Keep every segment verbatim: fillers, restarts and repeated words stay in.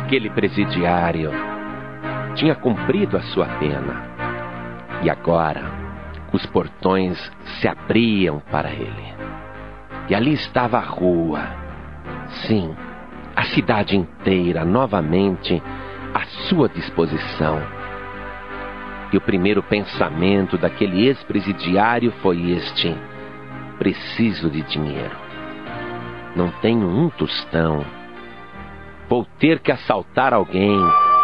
Aquele presidiário tinha cumprido a sua pena. E agora, os portões se abriam para ele. E ali estava a rua. Sim, a cidade inteira novamente à sua disposição. E o primeiro pensamento daquele ex-presidiário foi este: preciso de dinheiro. Não tenho um tostão. Vou ter que assaltar alguém.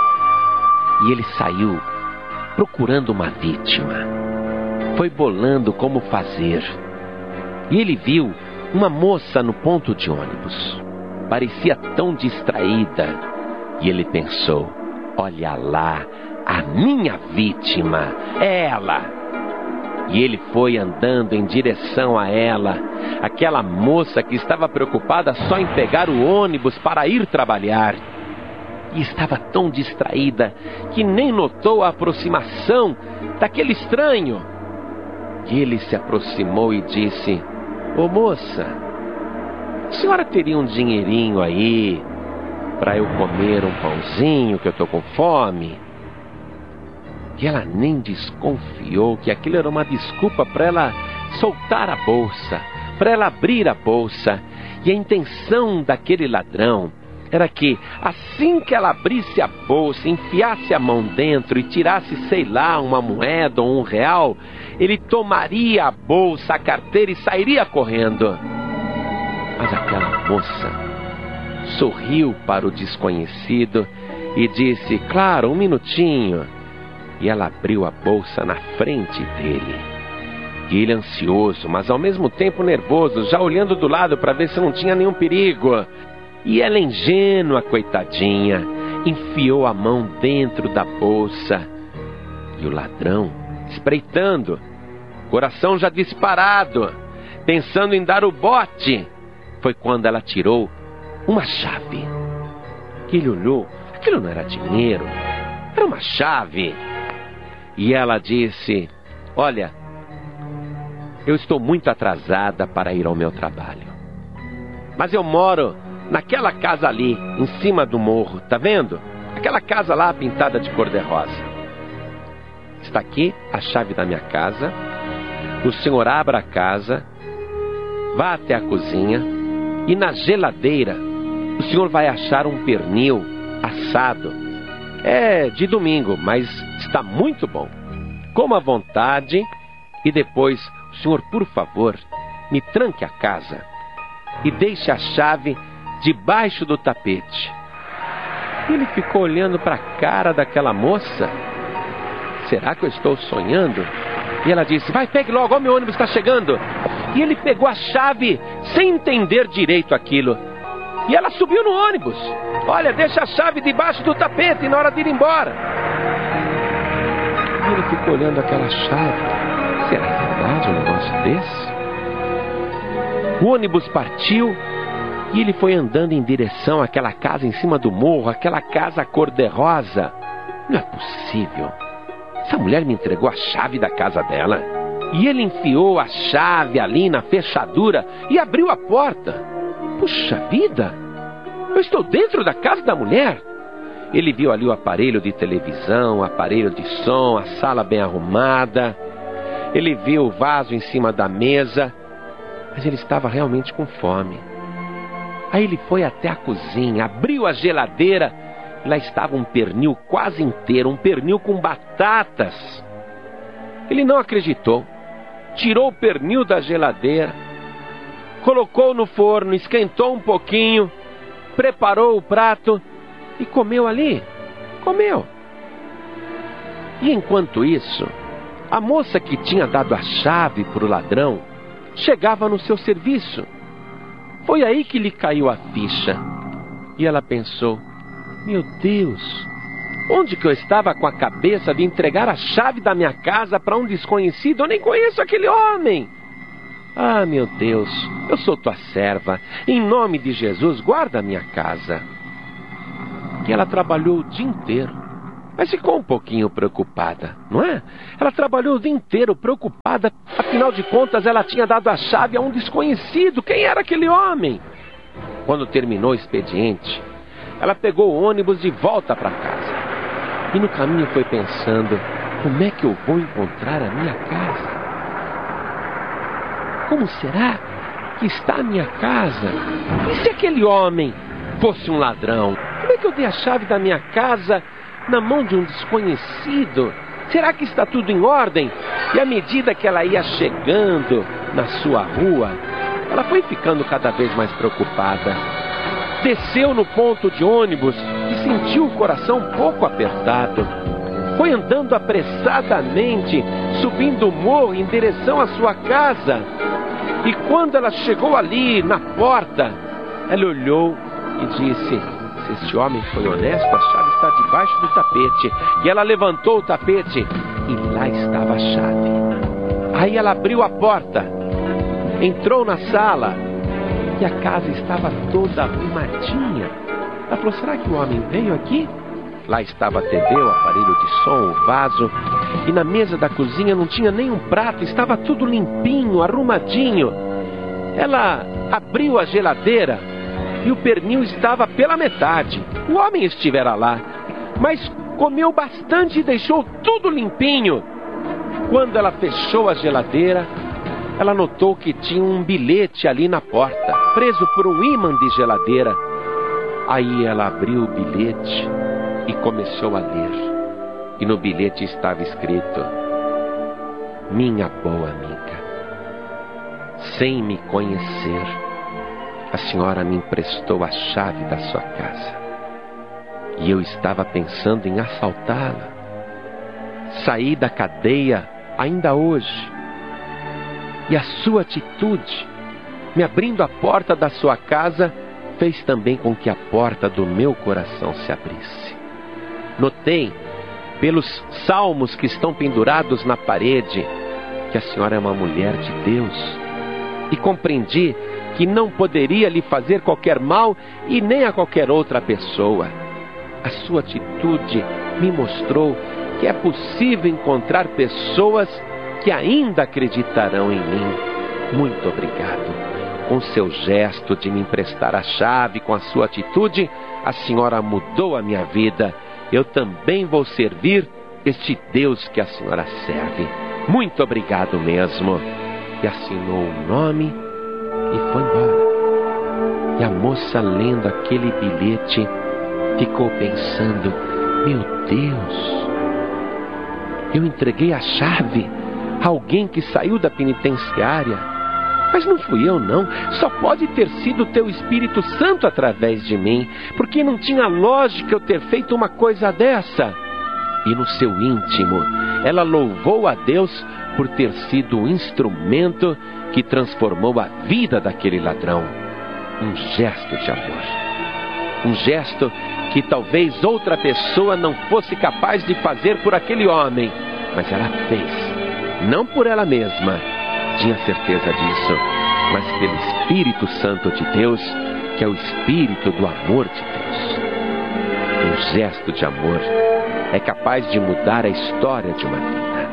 E ele saiu procurando uma vítima. Foi bolando como fazer. E ele viu uma moça no ponto de ônibus. Parecia tão distraída. E ele pensou: olha lá, a minha vítima, é ela. E ele foi andando em direção a ela, aquela moça que estava preocupada só em pegar o ônibus para ir trabalhar. E estava tão distraída que nem notou a aproximação daquele estranho. E ele se aproximou e disse: ô moça, a senhora teria um dinheirinho aí para eu comer um pãozinho, que eu estou com fome? E ela nem desconfiou que aquilo era uma desculpa para ela soltar a bolsa, para ela abrir a bolsa. E a intenção daquele ladrão era que, assim que ela abrisse a bolsa, enfiasse a mão dentro e tirasse, sei lá, uma moeda ou um real, ele tomaria a bolsa, a carteira e sairia correndo. Mas aquela moça sorriu para o desconhecido e disse: claro, um minutinho. E ela abriu a bolsa na frente dele. E ele, ansioso, mas ao mesmo tempo nervoso, já olhando do lado para ver se não tinha nenhum perigo. E ela, ingênua, coitadinha, enfiou a mão dentro da bolsa. E o ladrão, espreitando, coração já disparado, pensando em dar o bote, foi quando ela tirou uma chave. Que ele olhou, aquilo não era dinheiro, era uma chave. E ela disse: olha, eu estou muito atrasada para ir ao meu trabalho, mas eu moro naquela casa ali, em cima do morro, tá vendo? Aquela casa lá pintada de cor-de-rosa. Está aqui a chave da minha casa. O senhor abra a casa, vá até a cozinha e na geladeira o senhor vai achar um pernil assado. É de domingo, mas está muito bom. Coma à vontade e depois, o senhor, por favor, me tranque a casa e deixe a chave debaixo do tapete. Ele ficou olhando para a cara daquela moça. Será que eu estou sonhando? E ela disse: vai, pegue logo, o meu ônibus está chegando. E ele pegou a chave sem entender direito aquilo. E ela subiu no ônibus. Olha, deixa a chave debaixo do tapete na hora de ir embora. E ele ficou olhando aquela chave. Será verdade um negócio desse? O ônibus partiu e ele foi andando em direção àquela casa em cima do morro, aquela casa cor-de-rosa. Não é possível. Essa mulher me entregou a chave da casa dela. E ele enfiou a chave ali na fechadura e abriu a porta. Puxa vida, eu estou dentro da casa da mulher. Ele viu ali o aparelho de televisão, o aparelho de som, a sala bem arrumada. Ele viu o vaso em cima da mesa, mas ele estava realmente com fome. Aí ele foi até a cozinha, abriu a geladeira, e lá estava um pernil quase inteiro, um pernil com batatas. Ele não acreditou, tirou o pernil da geladeira, colocou no forno, esquentou um pouquinho, preparou o prato e comeu ali. Comeu. E enquanto isso, a moça que tinha dado a chave para o ladrão chegava no seu serviço. Foi aí que lhe caiu a ficha. E ela pensou: meu Deus, onde que eu estava com a cabeça de entregar a chave da minha casa para um desconhecido? Eu nem conheço aquele homem. Ah, meu Deus, eu sou tua serva. Em nome de Jesus, guarda a minha casa. E ela trabalhou o dia inteiro, mas ficou um pouquinho preocupada, não é? Ela trabalhou o dia inteiro preocupada. Afinal de contas, ela tinha dado a chave a um desconhecido. Quem era aquele homem? Quando terminou o expediente, ela pegou o ônibus de volta para casa. E no caminho foi pensando: como é que eu vou encontrar a minha casa? Como será que está a minha casa? E se aquele homem fosse um ladrão? Como é que eu dei a chave da minha casa na mão de um desconhecido? Será que está tudo em ordem? E à medida que ela ia chegando na sua rua, ela foi ficando cada vez mais preocupada. Desceu no ponto de ônibus e sentiu o coração um pouco apertado. Foi andando apressadamente, subindo o morro em direção à sua casa. E quando ela chegou ali, na porta, ela olhou e disse: se este homem foi honesto, a chave está debaixo do tapete. E ela levantou o tapete e lá estava a chave. Aí ela abriu a porta, entrou na sala e a casa estava toda arrumadinha. Ela falou: será que o homem veio aqui? Lá estava a T V, o aparelho de som, o vaso. E na mesa da cozinha não tinha nem um prato, estava tudo limpinho, arrumadinho. Ela abriu a geladeira e o pernil estava pela metade. O homem estivera lá, mas comeu bastante e deixou tudo limpinho. Quando ela fechou a geladeira, ela notou que tinha um bilhete ali na porta, preso por um ímã de geladeira. Aí ela abriu o bilhete e começou a ler. E no bilhete estava escrito: minha boa amiga, sem me conhecer, a senhora me emprestou a chave da sua casa. E eu estava pensando em assaltá-la. Saí da cadeia ainda hoje. E a sua atitude, me abrindo a porta da sua casa, fez também com que a porta do meu coração se abrisse. Notei, pelos salmos que estão pendurados na parede, que a senhora é uma mulher de Deus. E compreendi que não poderia lhe fazer qualquer mal e nem a qualquer outra pessoa. A sua atitude me mostrou que é possível encontrar pessoas que ainda acreditarão em mim. Muito obrigado. Com seu gesto de me emprestar a chave, com a sua atitude, a senhora mudou a minha vida. Eu também vou servir este Deus que a senhora serve. Muito obrigado mesmo. E assinou o nome e foi embora. E a moça, lendo aquele bilhete, ficou pensando: meu Deus, eu entreguei a chave a alguém que saiu da penitenciária. Mas não fui eu, não. Só pode ter sido o teu Espírito Santo através de mim, porque não tinha lógica eu ter feito uma coisa dessa. E no seu íntimo, ela louvou a Deus por ter sido o instrumento que transformou a vida daquele ladrão. Um gesto de amor. Um gesto que talvez outra pessoa não fosse capaz de fazer por aquele homem, mas ela fez. Não por ela mesma, tinha certeza disso, mas pelo Espírito Santo de Deus, que é o Espírito do amor de Deus. Um gesto de amor é capaz de mudar a história de uma vida.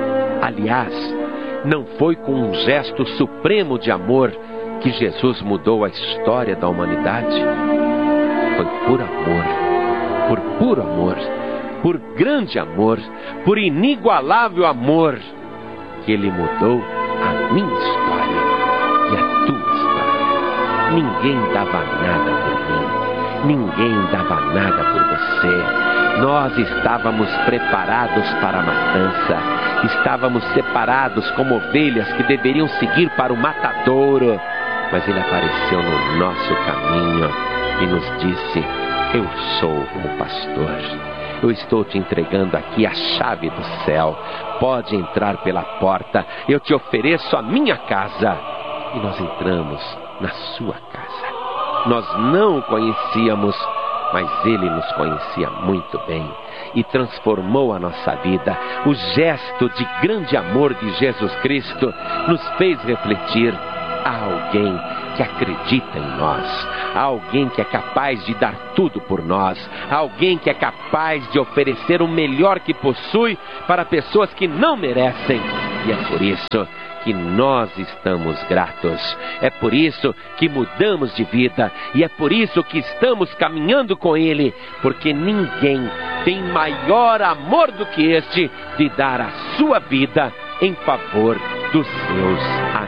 Aliás, não foi com um gesto supremo de amor que Jesus mudou a história da humanidade. Foi por amor, por puro amor, por grande amor, por inigualável amor, que Ele mudou a minha história e a tua história. Ninguém dava nada por mim, ninguém dava nada por você. Nós estávamos preparados para a matança, estávamos separados como ovelhas que deveriam seguir para o matadouro, mas Ele apareceu no nosso caminho e nos disse: eu sou o pastor. Eu estou te entregando aqui a chave do céu. Pode entrar pela porta. Eu te ofereço a minha casa. E nós entramos na sua casa. Nós não o conhecíamos, mas Ele nos conhecia muito bem e transformou a nossa vida. O gesto de grande amor de Jesus Cristo nos fez refletir: há alguém que acredita em nós, há alguém que é capaz de dar tudo por nós, há alguém que é capaz de oferecer o melhor que possui para pessoas que não merecem. E é por isso que nós estamos gratos. É por isso que mudamos de vida e é por isso que estamos caminhando com Ele, porque ninguém tem maior amor do que este de dar a sua vida em favor dos seus amigos.